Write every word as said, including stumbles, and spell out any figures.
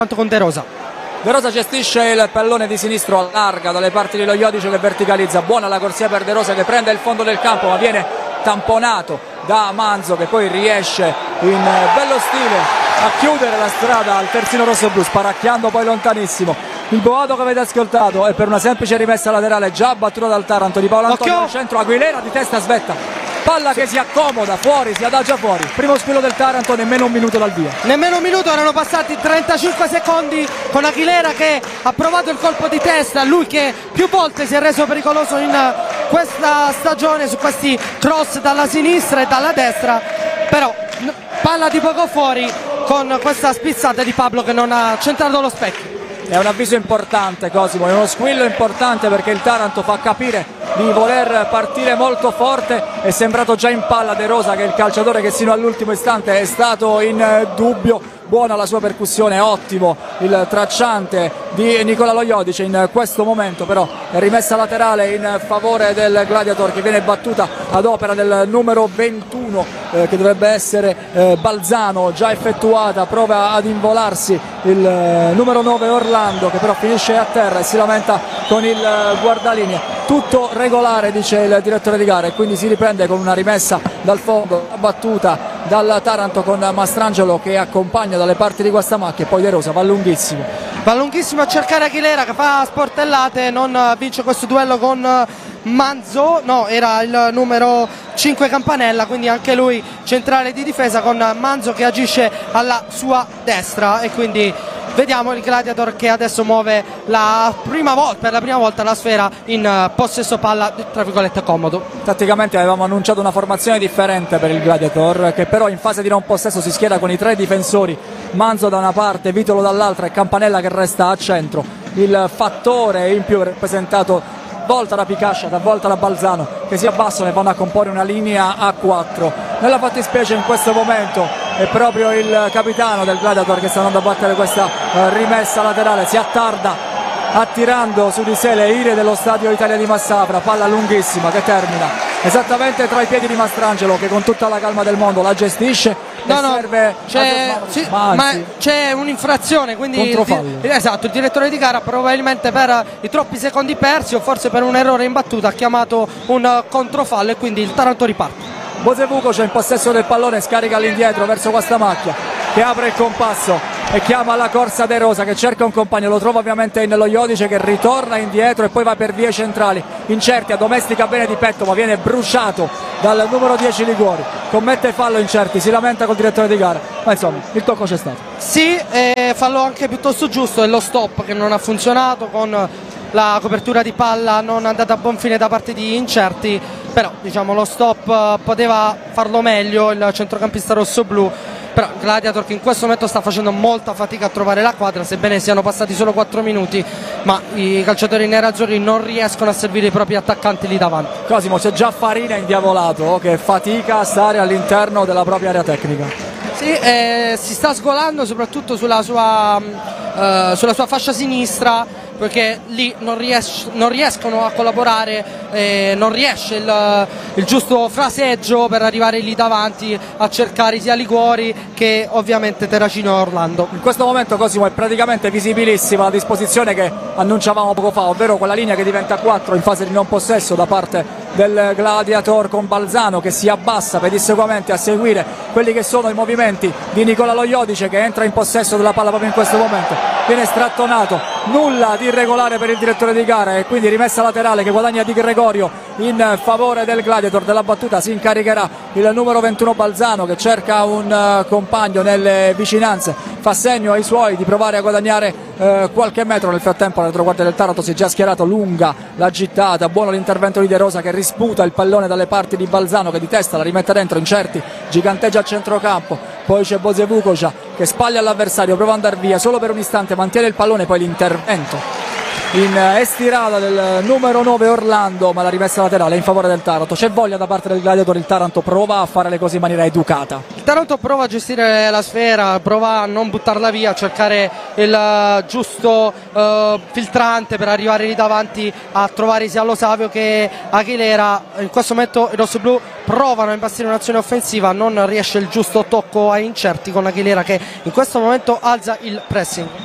con De Rosa. De Rosa gestisce il pallone di sinistro, allarga dalle parti di Loiodice che verticalizza, buona la corsia per De Rosa che prende il fondo del campo ma viene tamponato da Manzo che poi riesce in bello stile a chiudere la strada al terzino rossoblu, sparacchiando poi lontanissimo. Il boato che avete ascoltato è per una semplice rimessa laterale già battuta dal Taranto di Paolo Antonio al centro, Aguilera di testa svetta, palla che si accomoda fuori, si adagia fuori, primo squillo del Taranto, nemmeno un minuto dal via. Nemmeno un minuto, erano passati trentacinque secondi con Aguilera che ha provato il colpo di testa, lui che più volte si è reso pericoloso in questa stagione su questi cross dalla sinistra e dalla destra, però palla di poco fuori con questa spizzata di Pablo che non ha centrato lo specchio. È un avviso importante, Cosimo, è uno squillo importante perché il Taranto fa capire di voler partire molto forte. È sembrato già in palla De Rosa, che è il calciatore che sino all'ultimo istante è stato in dubbio. Buona la sua percussione, ottimo il tracciante di Nicola Loiodice in questo momento, però è rimessa laterale in favore del Gladiator che viene battuta ad opera del numero ventuno eh, che dovrebbe essere eh, Balzano, già effettuata, prova ad involarsi il eh, numero nove Orlando che però finisce a terra e si lamenta con il eh, guardalinea. Tutto regolare, dice il direttore di gara, e quindi si riprende con una rimessa dal fondo battuta dal Taranto con Mastrangelo che accompagna dalle parti di Guastamacchi e poi De Rosa va lunghissimo. Va lunghissimo a cercare Aguilera che fa sportellate, non vince questo duello con Manzo, no, era il numero cinque Campanella, quindi anche lui centrale di difesa con Manzo che agisce alla sua destra e quindi vediamo il Gladiator che adesso muove la prima volta, per la prima volta la sfera in possesso palla, tra virgolette, comodo. Tatticamente avevamo annunciato una formazione differente per il Gladiator che però in fase di non possesso si schiera con i tre difensori, Manzo da una parte, Vitolo dall'altra e Campanella che resta a centro. Il fattore in più è rappresentato volta da Picascia, talvolta da Balzano che si abbassano e vanno a comporre una linea a quattro. Nella fattispecie in questo momento è proprio il capitano del Gladiator che sta andando a battere questa eh, rimessa laterale, si attarda attirando su di sé le ire dello Stadio Italia di Massafra, palla lunghissima che termina esattamente tra i piedi di Mastrangelo che con tutta la calma del mondo la gestisce. No, no, serve c'è, sì, ma c'è un'infrazione, quindi il, esatto, il direttore di gara probabilmente per i troppi secondi persi o forse per un errore in battuta ha chiamato un controfallo e quindi il Taranto riparte. Bosevuco c'è in possesso del pallone, scarica all'indietro verso Guastamacchia che apre il compasso e chiama alla corsa De Rosa che cerca un compagno, lo trova ovviamente in Loiodice che ritorna indietro e poi va per vie centrali, Incerti addomestica bene di petto ma viene bruciato dal numero dieci Liguori, commette fallo Incerti, si lamenta col direttore di gara, ma insomma il tocco c'è stato. Sì, eh, fallo anche piuttosto giusto, è lo stop che non ha funzionato con la copertura di palla non andata a buon fine da parte di Incerti, però diciamo lo stop poteva farlo meglio il centrocampista rossoblu, però Gladiator che in questo momento sta facendo molta fatica a trovare la quadra, sebbene siano passati solo quattro minuti, ma i calciatori nerazzurri non riescono a servire i propri attaccanti lì davanti. Cosimo, c'è già Farina indiavolato che fatica a stare all'interno della propria area tecnica. Sì, eh, si sta sgolando soprattutto sulla sua, eh, sulla sua fascia sinistra, perché lì non, ries non riescono a collaborare, eh, non riesce il, il giusto fraseggio per arrivare lì davanti a cercare sia Liguori che ovviamente Terracino e Orlando. In questo momento Cosimo è praticamente visibilissima la disposizione che annunciavamo poco fa, ovvero quella linea che diventa quattro in fase di non possesso da parte del Gladiator con Balzano che si abbassa pedissequamente a seguire quelli che sono i movimenti di Nicola Loiodice che entra in possesso della palla proprio in questo momento, viene strattonato, nulla di irregolare per il direttore di gara e quindi rimessa laterale che guadagna Di Gregorio in favore del Gladiator. Della battuta si incaricherà il numero ventuno Balzano che cerca un uh, compagno nelle vicinanze, fa segno ai suoi di provare a guadagnare uh, qualche metro. Nel frattempo la retroguardia del Taranto si è già schierato, lunga la gittata, buono l'intervento di De Rosa che risputa il pallone dalle parti di Balzano che di testa la rimette dentro, Incerti giganteggia a centrocampo, poi c'è Bosevukoja che spaglia all'avversario, prova ad andare via solo per un istante, mantiene il pallone, poi l'intervento in estirata del numero nove Orlando, ma la rimessa laterale in favore del Taranto. C'è voglia da parte del Gladiator, il Taranto prova a fare le cose in maniera educata. Il Taranto prova a gestire la sfera, prova a non buttarla via, a cercare il giusto uh, filtrante per arrivare lì davanti a trovare sia Lo Savio che Aguilera. In questo momento i rossoblu provano a imbastire un'azione offensiva, non riesce il giusto tocco a Incerti con Aguilera che in questo momento alza il pressing.